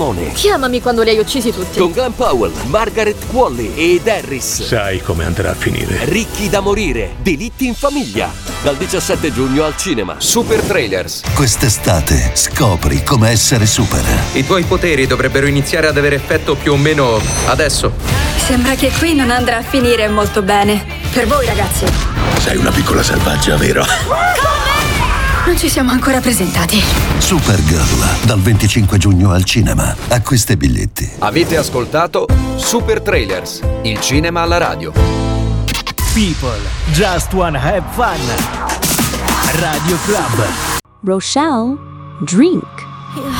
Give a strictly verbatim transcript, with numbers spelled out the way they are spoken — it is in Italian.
Simone. Chiamami quando li hai uccisi tutti. Con Glenn Powell, Margaret Qualley ed Harris. Sai come andrà a finire. Ricchi da morire, delitti in famiglia. Dal diciassette giugno al cinema. Super Trailers. Quest'estate scopri come essere super. I tuoi poteri dovrebbero iniziare ad avere effetto più o meno adesso. Sembra che qui non andrà a finire molto bene. Per voi, ragazzi. Sei una piccola selvaggia, vero? Non ci siamo ancora presentati. Supergirl, dal venticinque giugno al cinema. Acquista i biglietti. Avete ascoltato Super Trailers, il cinema alla radio. People just wanna have fun. Radio Club. Rochelle, drink.